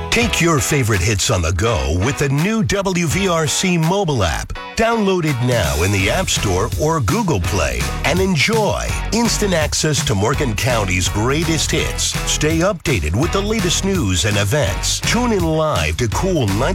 Take your favorite hits on the go with the new WVRC mobile app. Download it now in the App Store or Google Play and enjoy instant access to Morgan County's greatest hits. Stay updated with the latest news and events. Tune in live to Cool 90.